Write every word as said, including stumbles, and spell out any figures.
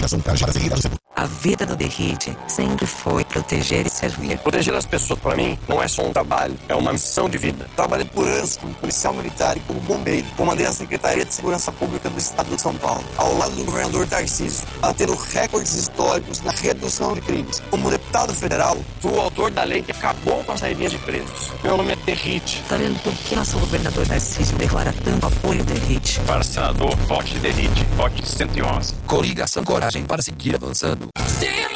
Coligação Cajara Ferreira do Setor. A vida do Derrite sempre foi proteger e servir. Proteger as pessoas, para mim, não é só um trabalho, é uma missão de vida. Trabalhei por anos como policial militar e como bombeiro. Comandei a Secretaria de Segurança Pública do Estado de São Paulo, ao lado do governador Tarcísio, batendo recordes históricos na redução de crimes. Como deputado federal, fui o autor da lei que acabou com as saídas de presos. Meu nome é Derrite. Tá vendo por que nosso governador Tarcísio declara tanto apoio ao Derrite? Para senador, vote Derrite, vote cento e onze. Coligação Coragem para seguir avançando.